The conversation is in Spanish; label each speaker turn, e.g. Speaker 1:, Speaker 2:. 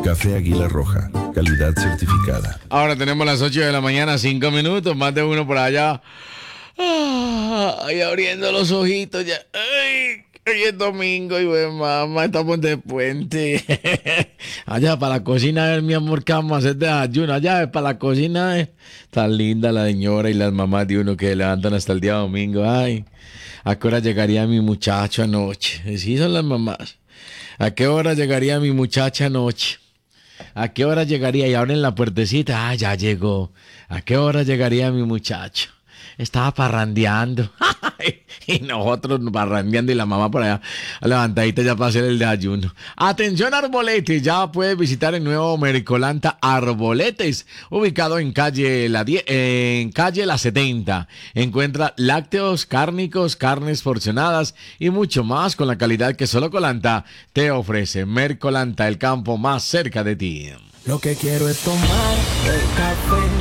Speaker 1: Café Águila Roja, calidad certificada.
Speaker 2: Ahora tenemos las 8 de la mañana, 5 minutos, más de uno por allá. Ay, abriendo los ojitos ya. Ay, hoy es domingo y bueno, mamá, estamos de puente. Allá para la cocina, mi amor, ¿qué vamos a hacer de desayuno? Allá para la cocina, tan linda la señora y las mamás de uno que levantan hasta el día domingo. Ay, ¿a qué hora llegaría mi muchacho anoche? Sí, son las mamás. ¿A qué hora llegaría mi muchacha anoche? ¿A qué hora llegaría? Y abren la puertecita. Ah, ya llegó. ¿A qué hora llegaría mi muchacho? Estaba parrandeando. Y nosotros parrandeando y la mamá por allá levantadita ya para hacer el desayuno. Atención Arboletes, ya puedes visitar el nuevo Mericolanta Arboletes, ubicado en calle La 70. Encuentra lácteos, cárnicos, carnes porcionadas y mucho más con la calidad que solo Colanta te ofrece. Mericolanta, el campo más cerca de ti.
Speaker 3: Lo que quiero es tomar el café.